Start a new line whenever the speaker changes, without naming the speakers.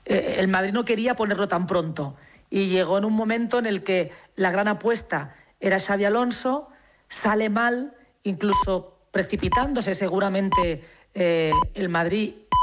el Madrid no quería ponerlo tan pronto. Y llegó en un momento en el que la gran apuesta era Xabi Alonso, sale mal, incluso precipitándose seguramente el Madrid